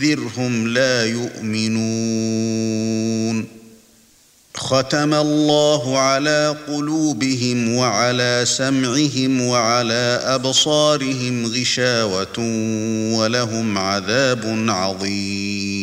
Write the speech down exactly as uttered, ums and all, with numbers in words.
فَأَنذِرْهُمْ لَا يُؤْمِنُونَ ختم الله على قلوبهم وعلى سمعهم وعلى أبصارهم غشاوة ولهم عذاب عظيم